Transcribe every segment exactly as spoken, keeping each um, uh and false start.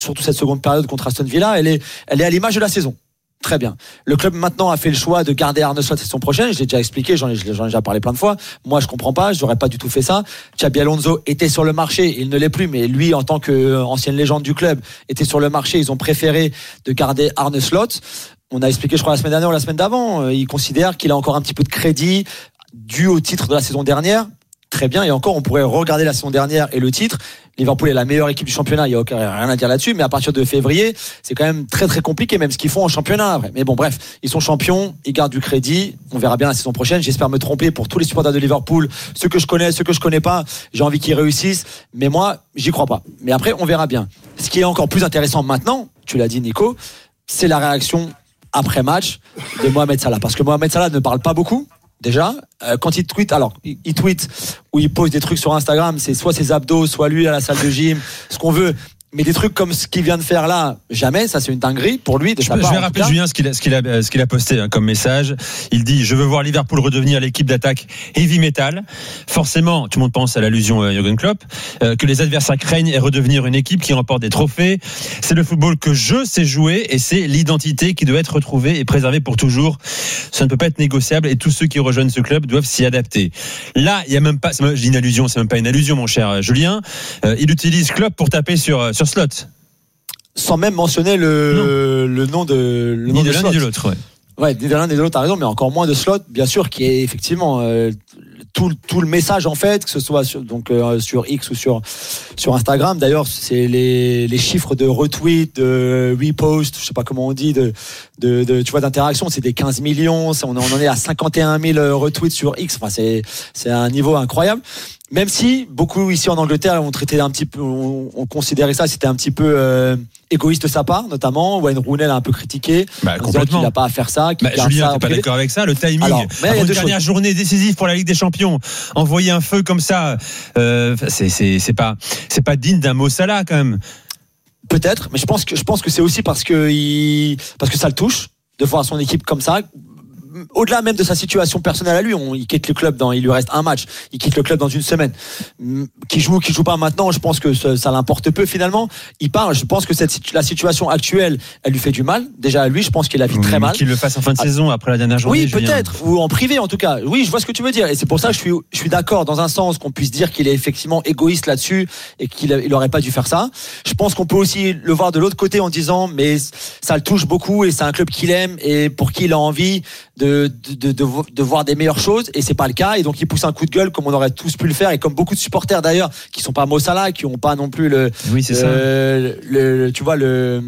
surtout cette seconde période contre Aston Villa, elle est, elle est à l'image de la saison. Très bien. Le club maintenant a fait le choix de garder Arne Slot la saison prochaine. Je l'ai déjà expliqué, j'en ai, j'en ai déjà parlé plein de fois. Moi, je comprends pas, j'aurais pas du tout fait ça. Xabi Alonso était sur le marché, il ne l'est plus, mais lui, en tant qu'ancienne légende du club, était sur le marché. Ils ont préféré de garder Arne Slot. On a expliqué, je crois, la semaine dernière ou la semaine d'avant. Il considère qu'il a encore un petit peu de crédit dû au titre de la saison dernière. Très bien, et encore on pourrait regarder la saison dernière et le titre. Liverpool est la meilleure équipe du championnat, il n'y a aucun, rien à dire là-dessus, mais à partir de février c'est quand même très très compliqué, même ce qu'ils font en championnat. Mais bon, bref, ils sont champions, ils gardent du crédit, on verra bien la saison prochaine. J'espère me tromper pour tous les supporters de Liverpool, ceux que je connais, ceux que je connais pas. J'ai envie qu'ils réussissent, mais moi j'y crois pas. Mais après on verra bien. Ce qui est encore plus intéressant maintenant, tu l'as dit Nico, c'est la réaction après match de Mohamed Salah, parce que Mohamed Salah ne parle pas beaucoup. Déjà, euh, quand il tweet, alors il, il tweet ou il poste des trucs sur Instagram, c'est soit ses abdos, soit lui à la salle de gym, ce qu'on veut. Mais des trucs comme ce qu'il vient de faire là, jamais, ça c'est une dinguerie pour lui de je, sa peux, part. Je vais rappeler Julien ce qu'il a, ce qu'il a, ce qu'il a posté hein, comme message. Il dit: je veux voir Liverpool redevenir l'équipe d'attaque heavy metal. Forcément, tout le monde pense à l'allusion à Jürgen Klopp, euh, que les adversaires craignent et redevenir une équipe qui remporte des trophées. C'est le football que je sais jouer et c'est l'identité qui doit être retrouvée et préservée pour toujours. Ça ne peut pas être négociable et tous ceux qui rejoignent ce club doivent s'y adapter. Là, il y a même pas, je dis une allusion, c'est même pas une allusion, mon cher Julien. Euh, il utilise Klopp pour taper sur sur Slot. Sans même mentionner le, le nom de le ni nom de, de l'un Slot. ni de l'autre, ouais. Ouais, ni de l'un ni de l'autre, t'as raison, mais encore moins de Slot, bien sûr, qui est effectivement euh, tout, tout le message en fait, que ce soit sur, donc euh, sur X ou sur sur Instagram. D'ailleurs, c'est les les chiffres de retweet, de repost, je sais pas comment on dit, de de, de tu vois d'interaction, c'est des quinze millions. On en est à cinquante et un mille retweets sur X. Enfin, c'est c'est un niveau incroyable. Même si beaucoup ici en Angleterre ont traité un petit peu, on, on considérait ça, c'était un petit peu euh, égoïste de sa part, notamment. Wayne Rooney l'a un peu critiqué, bah, en disant qu'il n'a pas à faire ça. Qu'il bah, Julien, t'es pas d'accord avec ça? Le timing, alors, avant une dernière choses. journée décisive pour la Ligue des Champions, envoyer un feu comme ça, euh, c'est c'est c'est pas c'est pas digne d'un Mo Salah quand même. Peut-être, mais je pense que je pense que c'est aussi parce que il, parce que ça le touche de voir son équipe comme ça. Au-delà même de sa situation personnelle à lui, on, il quitte le club dans, il lui reste un match, il quitte le club dans une semaine. Qui joue, qui joue pas maintenant, je pense que ça, ça l'importe peu finalement. Il part, je pense que cette, la situation actuelle, elle lui fait du mal. Déjà à lui, je pense qu'il la vit très mal. Qu'il le fasse en fin de ah, saison après la dernière journée. Oui, peut-être, ou en privé en tout cas. Oui, je vois ce que tu veux dire, et c'est pour ça que je suis, je suis d'accord dans un sens qu'on puisse dire qu'il est effectivement égoïste là-dessus et qu'il il aurait pas dû faire ça. Je pense qu'on peut aussi le voir de l'autre côté en disant, mais ça le touche beaucoup et c'est un club qu'il aime et pour qui il a envie de, de, de, de voir des meilleures choses, et c'est pas le cas, et donc il pousse un coup de gueule comme on aurait tous pu le faire, et comme beaucoup de supporters d'ailleurs qui sont pas Mo Salah, qui ont pas non plus le, oui, c'est euh, ça. le, le tu vois le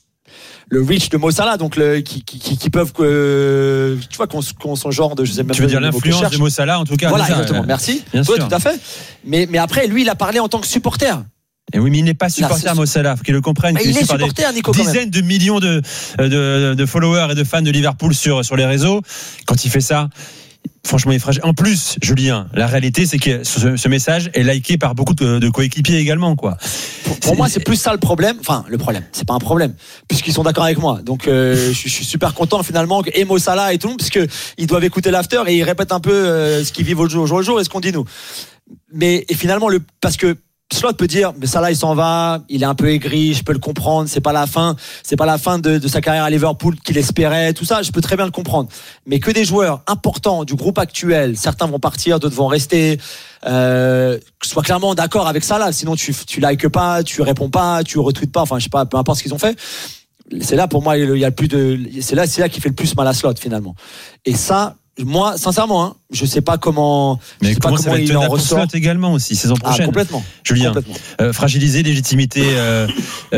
le reach de Mo Salah, donc le, qui, qui, qui peuvent euh, tu vois qu'on, qu'on son genre de je sais même tu veux dire l'influence de Mo Salah en tout cas. Voilà, déjà, exactement, euh, merci. Toi, tout à fait. Mais mais après lui il a parlé en tant que supporter. Et oui, mais il n'est pas supporter Mo Salah, faut qu'il le comprenne. Il est supporter, Nico, dizaines de millions de, de, de followers et de fans de Liverpool sur, sur les réseaux. Quand il fait ça, franchement, il est fragile. En plus, Julien, la réalité, c'est que ce, ce message est liké par beaucoup de, de coéquipiers également, quoi. Pour, pour moi, c'est plus ça le problème. Enfin, le problème, c'est pas un problème, puisqu'ils sont d'accord avec moi. Donc, euh, je, je suis super content finalement que et Mo Salah et tout le monde, puisque ils doivent écouter l'after et ils répètent un peu euh, ce qu'ils vivent au jour, au jour le jour et ce qu'on dit nous. Mais et finalement, le parce que Slot peut dire, mais Salah il s'en va, il est un peu aigri, je peux le comprendre, c'est pas la fin, c'est pas la fin de, de sa carrière à Liverpool qu'il espérait, tout ça, je peux très bien le comprendre. Mais que des joueurs importants du groupe actuel, certains vont partir, d'autres vont rester, euh, sois clairement d'accord avec Salah, sinon tu tu likes pas, tu réponds pas, tu retweets pas, enfin je sais pas, peu importe ce qu'ils ont fait. C'est là pour moi il y a le plus de, c'est là c'est là qui fait le plus mal à Slot finalement. Et ça. Moi, sincèrement, hein, je sais pas comment. Mais je sais comment pas ça comment va il être en ressort également aussi saison prochaine. Ah, complètement. Julien, complètement. Euh, fragiliser légitimité, euh,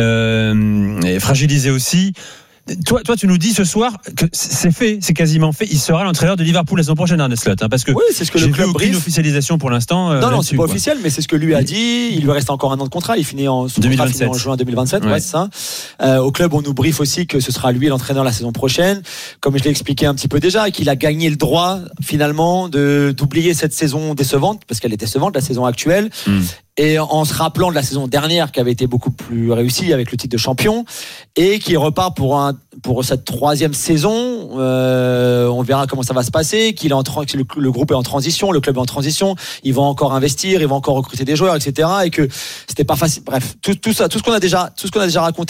euh, et fragiliser aussi. Toi, toi, tu nous dis ce soir que c'est fait, c'est quasiment fait. Il sera l'entraîneur de Liverpool la saison prochaine, Arne Slot, hein, parce que oui, c'est ce que j'ai le club vu aucune brief. officialisation pour l'instant. Euh, non, non, c'est pas quoi. officiel, mais c'est ce que lui a dit. Il lui reste encore un an de contrat. Il finit en, son deux mille vingt-sept. contrat finit en juin deux mille vingt-sept. Ouais, ouais c'est ça. Euh, au club, on nous brief aussi que ce sera lui l'entraîneur la saison prochaine. Comme je l'ai expliqué un petit peu déjà, qu'il a gagné le droit finalement de d'oublier cette saison décevante, parce qu'elle est décevante la saison actuelle, mm. et en se rappelant de la saison dernière qui avait été beaucoup plus réussie avec le titre de champion et qui repart pour un pour cette troisième saison. Euh, on verra comment ça va se passer, qu'il est en tra- que le, le groupe est en transition, le club est en transition, ils vont encore investir, ils vont encore recruter des joueurs, et cetera. Et que c'était pas facile. Bref, tout, tout ça, tout ce qu'on a déjà, tout ce qu'on a déjà raconté